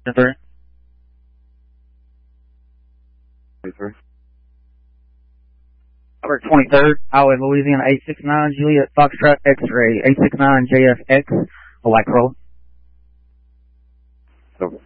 23. 23. Number 23rd, Highway Louisiana 869, Juliet Foxtrot X-Ray, 869 JFX, White Crow. Over.